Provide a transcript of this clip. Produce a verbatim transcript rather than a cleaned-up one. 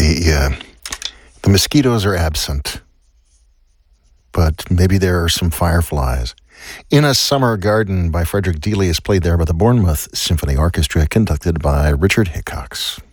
The, uh, the mosquitoes are absent, but maybe there are some fireflies. In a Summer Garden by Frederick Deely is played there by the Bournemouth Symphony Orchestra, conducted by Richard Hickox.